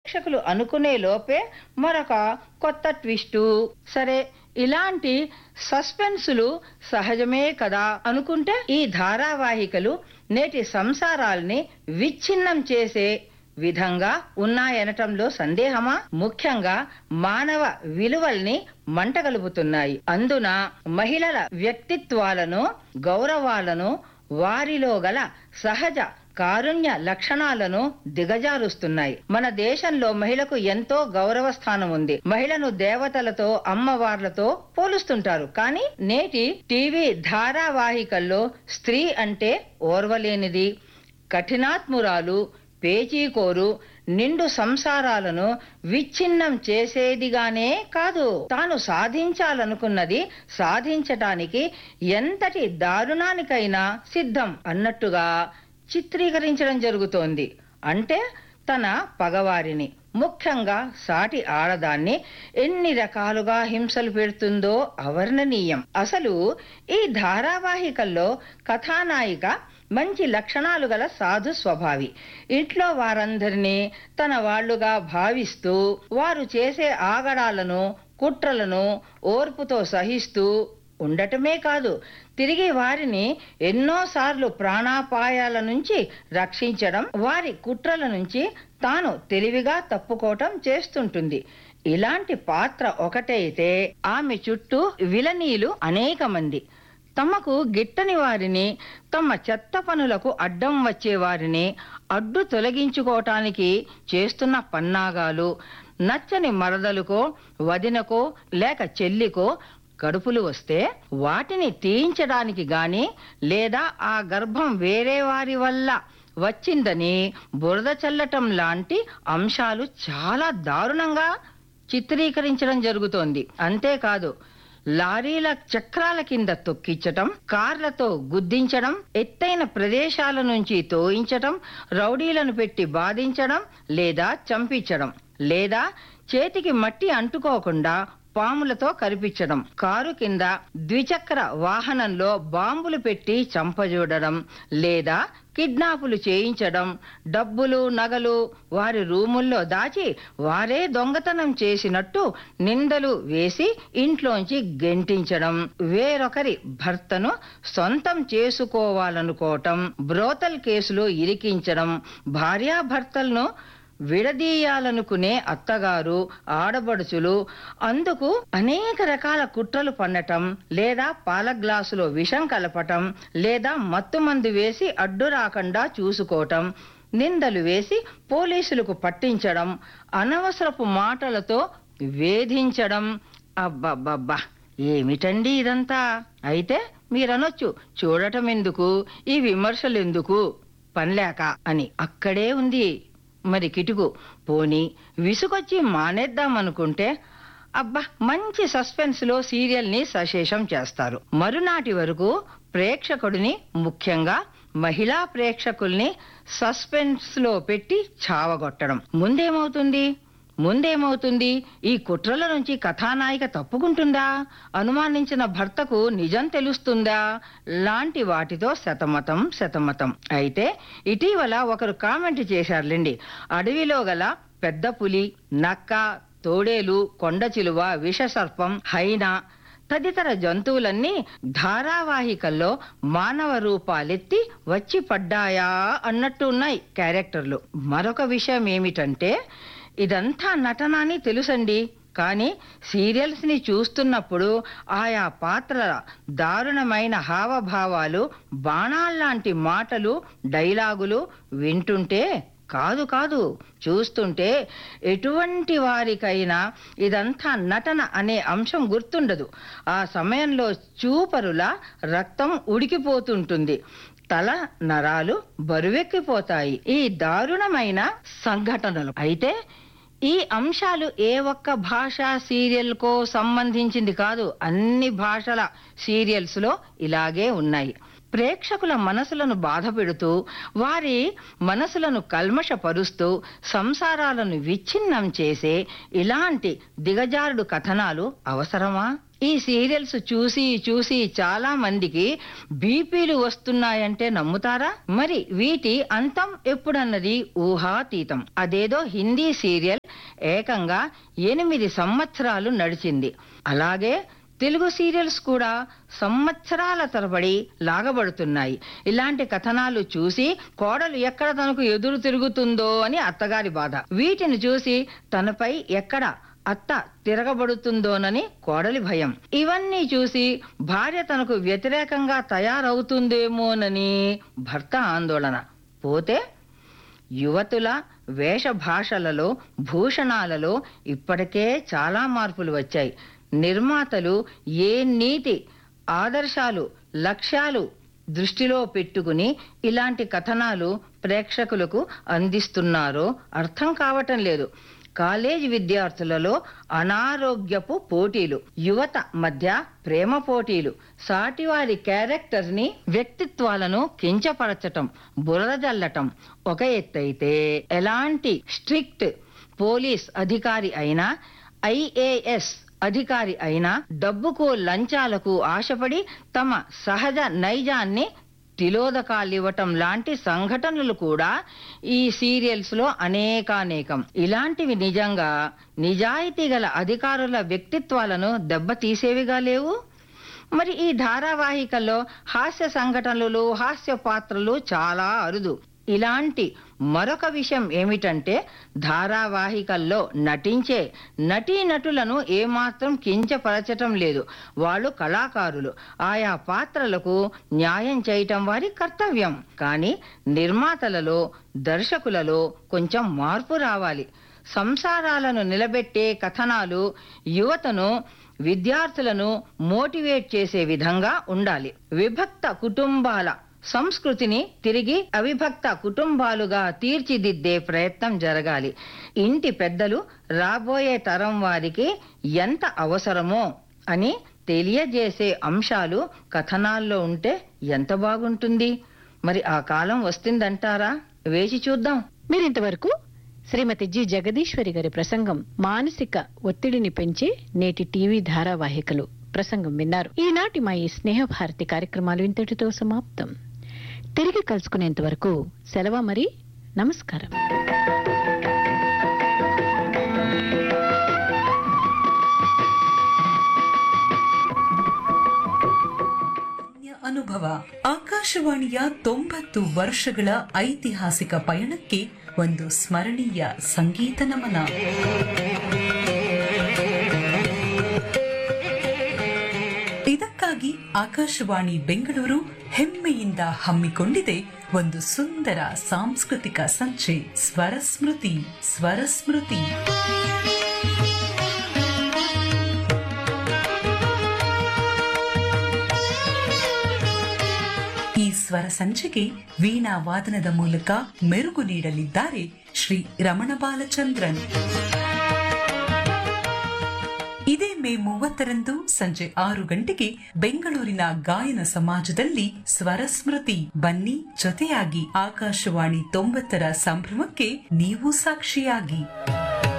ప్రేక్షకులు అనుకునే లోపే మరొక కొత్త ట్విస్టు. సరే, ఇలాంటి సస్పెన్సులు సహజమే కదా అనుకుంటే, ఈ ధారావాహికలు నేటి సంసారాల్ని విచ్ఛిన్నం చేసే విధంగా ఉన్నాయనటంలో సందేహమా? ముఖ్యంగా మానవ విలువల్ని మంటగలుపుతున్నాయి. అందున మహిళల వ్యక్తిత్వాలను, గౌరవాలను, వారిలో గల సహజ కారుణ్య లక్షణాలను దిగజారుస్తున్నాయి. మన దేశంలో మహిళకు ఎంతో గౌరవ స్థానం ఉంది. మహిళను దేవతలతో, అమ్మవార్లతో పోలుస్తుంటారు. కానీ నేటి టీవీ ధారావాహికల్లో స్త్రీ అంటే ఓర్వలేనిది, కఠినాత్మురాలు, పేచీకోరు, నిండు సంసారాలను విచ్ఛిన్నం చేసేదిగానే కాదు, తాను సాధించాలనుకున్నది సాధించటానికి ఎంతటి దారుణానికైనా సిద్ధం అన్నట్టుగా చిత్రీకరించడం జరుగుతోంది. అంటే తన పగవారిని, ముఖ్యంగా సాటి ఆడదాన్ని ఎన్ని రకాలుగా హింసలు పెడుతుందో అవర్ణనీయం. అసలు ఈ ధారావాహికల్లో కథానాయిక మంచి లక్షణాలు గల సాధు స్వభావి. ఇంట్లో వారందరినీ తన వాళ్లుగా భావిస్తూ, వారు చేసే ఆగడాలను, కుట్రలను ఓర్పుతో సహిస్తూ ఉండటమే కాదు, తిరిగి వారిని ఎన్నోసార్లు ప్రాణాపాయాల నుంచి రక్షించడం, వారి కుట్రల నుంచి తాను తెలివిగా తప్పుకోవటం చేస్తుంటుంది. ఇలాంటి పాత్ర ఒకటైతే ఆమె చుట్టూ విలనీలు అనేక మంది. తమకు గిట్టని వారిని, తమ చెత్త పనులకు అడ్డం వచ్చే వారిని అడ్డు తొలగించుకోవటానికి చేస్తున్న పన్నాగాలు, నచ్చని మరదలుకో, వదినకో లేక చెల్లికో కడుపులు వస్తే వాటిని తీయించడానికి గాని, లేదా ఆ గర్భం వేరే వారి వల్ల వచ్చిందని బురద చల్లటం లాంటి అంశాలు చాలా దారుణంగా చిత్రీకరించడం జరుగుతోంది. అంతేకాదు, లారీల చక్రాల కింద తొక్కించటం, కార్లతో గుద్దించడం, ఎత్తైన ప్రదేశాల నుంచి తోయించటం, రౌడీలను పెట్టి బాధించడం లేదా చంపించడం, లేదా చేతికి మట్టి అంటుకోకుండా పాములతో కరిపించడం, కారు కింద ద్విచక్ర వాహనంలో బాంబులు పెట్టి చంపజూడడం, లేదా కిడ్నాపులు చేయించడం, డబ్బులు, నగలు వారి రూముల్లో దాచి వారే దొంగతనం చేసినట్టు నిందలు వేసి ఇంట్లోంచి గెంటించడం, వేరొకరి భర్తను సొంతం చేసుకోవాలనుకోవటం, బ్రోతల్ కేసులో ఇరికించడం, భార్యాభర్తలను విడదీయాలనుకునే అత్తగారు, ఆడబడుచులు అందుకు అనేక రకాల కుట్రలు పన్నటం, లేదా పాల గ్లాసులో విషం కలపటం, లేదా మత్తుమందు వేసి అడ్డు రాకుండా చూసుకోవటం, నిందలు వేసి పోలీసులకు పట్టించడం, అనవసరపు మాటలతో వేధించడం. అబ్బబ్బబ్బా, ఏమిటండి ఇదంతా? అయితే మీరనొచ్చు, చూడటం ఎందుకు, ఈ విమర్శలు ఎందుకు, పనిలేక అని. అక్కడే ఉంది మరి కిటుకు. పోనీ విసుగొచ్చి మానేద్దామనుకుంటే, అబ్బా, మంచి సస్పెన్స్ లో సీరియల్ ని సశేషం చేస్తారు. మరునాటి వరకు ప్రేక్షకుడిని, ముఖ్యంగా మహిళా ప్రేక్షకుల్ని సస్పెన్స్ లో పెట్టి చావగొట్టడం. ముందేమవుతుంది? ఈ కుట్రల నుంచి కథానాయిక తప్పుకుంటుందా? అనుమానించిన భర్తకు నిజం తెలుస్తుందా? లాంటి వాటితో శతమతం. అయితే ఇటీవల ఒకరు కామెంట్ చేశారులేండి. అడవిలో గల పెద్ద పులి, నక్క, తోడేలు, కొండ చిలువ, విషసర్పం, హైనా తదితర జంతువులన్నీ ధారావాహికల్లో మానవ రూపాలెత్తి వచ్చి పడ్డాయా అన్నట్టు ఉన్నాయి క్యారెక్టర్లు. మరొక విషయం ఏమిటంటే, ఇదంతా నటన అని తెలుసండి, కానీ సీరియల్స్ ని చూస్తున్నప్పుడు ఆయా పాత్రల దారుణమైన హావభావాలు, బాణాల్లాంటి మాటలు, డైలాగులు వింటుంటే కాదు చూస్తుంటే ఎటువంటి వారికైనా ఇదంతా నటన అనే అంశం గుర్తుండదు. ఆ సమయంలో చూపరుల రక్తం ఉడికిపోతుంటుంది, తల నరాలు బరువెక్కిపోతాయి. ఈ దారుణమైన సంఘటనలు. అయితే ఈ అంశాలు ఏ ఒక్క భాషా సీరియల్ కో సంబంధించింది కాదు, అన్ని భాషల సీరియల్స్ లో ఇలాగే ఉన్నాయి. ప్రేక్షకుల మనసులను బాధపెడుతూ, వారి మనసులను కల్మషపరుస్తూ, సంసారాలను విచ్ఛిన్నం చేసే ఇలాంటి దిగజారుడు కథనాలు అవసరమా? ఈ సీరియల్స్ చూసి చూసి చాలా మందికి బీపీలు వస్తున్నాయంటే నమ్ముతారా? మరి వీటి అంతం ఎప్పుడన్నది ఊహాతీతం. అదేదో హిందీ సీరియల్ ఏకంగా 8 సంవత్సరాలు నడిచింది. అలాగే తెలుగు సీరియల్స్ కూడా సంవత్సరాల తరబడి లాగబడుతున్నాయి. ఇలాంటి కథనాలు చూసి కోడలు ఎక్కడ తనకు ఎదురు తిరుగుతుందో అని అత్తగారి బాధ. వీటిని చూసి తనపై ఎక్కడ అత్త తిరగబడుతుందోనని కోడలి భయం. ఇవన్నీ చూసి భార్య తనకు వ్యతిరేకంగా తయారవుతుందేమోనని భర్త ఆందోళన. పోతే యువతుల వేషభాషలలో, భూషణాలలో ఇప్పటికే చాలా మార్పులు వచ్చాయి. నిర్మాతలు ఏ నీతి ఆదర్శాలు, లక్ష్యాలు దృష్టిలో పెట్టుకుని ఇలాంటి కథనాలు ప్రేక్షకులకు అందిస్తున్నారో అర్థం కావటం లేదు. కాలేజీ విద్యార్థులలో అనారోగ్యపు పోటీలు, యువత మధ్య ప్రేమ పోటీలు, సాటివారి క్యారెక్టర్ ని, వ్యక్తిత్వాలను కించపరచటం, బురదజల్లటం ఒక ఎత్తైతే, ఎలాంటి స్ట్రిక్ట్ పోలీస్ అధికారి అయినా, ఐఏఎస్ అధికారి అయినా డబ్బుకు, లంచాలకు ఆశపడి తమ సహజ నైజాన్ని తిలోదకాలివ్వటం లాంటి సంఘటనలు కూడా ఈ సీరియల్స్ లో అనేకానేకం. ఇలాంటివి నిజంగా నిజాయితీ గల అధికారుల వ్యక్తిత్వాలను దెబ్బతీసేవిగా లేవు. మరి ఈ ధారావాహికల్లో హాస్య సంఘటనలు, హాస్య పాత్రలు చాలా అరుదు. ఇలాంటి మరొక విషయం ఏమిటంటే, ధారావాహికల్లో నటించే నటీనటులను ఏమాత్రం కించపరచటం లేదు. వాళ్ళు కళాకారులు. ఆయా పాత్రలకు న్యాయం చేయటం వారి కర్తవ్యం. కానీ నిర్మాతలలో, దర్శకులలో కొంచెం మార్పు రావాలి. సంసారాలను నిలబెట్టే కథనాలు యువతను, విద్యార్థులను మోటివేట్ చేసే విధంగా ఉండాలి. విభక్త కుటుంబాల సంస్కృతిని తిరిగి అవిభక్త కుటుంబాలుగా తీర్చిదిద్దే ప్రయత్నం జరగాలి. ఇంటి పెద్దలు రాబోయే తరం వారికి ఎంత అవసరమో అని తెలియజేసే అంశాలు కథనాల్లో ఉంటే ఎంత బాగుంటుంది. మరి ఆ కాలం వస్తుందంటారా? వేచి చూద్దాం. మీరింతవరకు శ్రీమతి జి జగదీశ్వరి గారి ప్రసంగం మానసిక ఒత్తిడిని పెంచే నేటి టీవీ ధారావాహికలు ప్రసంగం విన్నారు. ఈనాటి మా ఈ స్నేహభారతి కార్యక్రమాలు ఇంతటితో సమాప్తం. తిరిగి కలుసుకునేంత వరకు సెలవు మరి. నమస్కారం. ಅನುಭವ ಆಕಾಶವಾಣಿಯ 90 ವರ್ಷಗಳ ಐತಿಹಾಸಿಕ ಪಯಣಕ್ಕೆ ಒಂದು ಸ್ಮರಣೀಯ ಸಂಗೀತ ನಮನ. ಇದಕ್ಕಾಗಿ ಆಕಾಶವಾಣಿ ಬೆಂಗಳೂರು ಹೆಮ್ಮೆಯಿಂದ ಹಮ್ಮಿಕೊಂಡಿದೆ ಒಂದು ಸುಂದರ ಸಾಂಸ್ಕೃತಿಕ ಸಂಚೆ, ಸ್ವರ ಸ್ಮೃತಿ. ಸ್ವರ ಸ್ಮೃತಿ ಈ ಸ್ವರ ಸಂಚಿಕೆ ವೀಣಾ ವಾದನದ ಮೂಲಕ ಮೆರುಗು ನೀಡಲಿದ್ದಾರೆ ಶ್ರೀ ರಮಣ ಬಾಲಚಂದ್ರನ್. ಇದೇ ಮೇ 30ರಂದು ಸಂಜೆ 6 ಗಂಟೆಗೆ ಬೆಂಗಳೂರಿನ ಗಾಯನ ಸಮಾಜದಲ್ಲಿ ಸ್ವರ ಸ್ಮೃತಿ. ಬನ್ನಿ, ಜೊತೆಯಾಗಿ ಆಕಾಶವಾಣಿ 90ರ ಸಂಭ್ರಮಕ್ಕೆ ನೀವು ಸಾಕ್ಷಿಯಾಗಿ.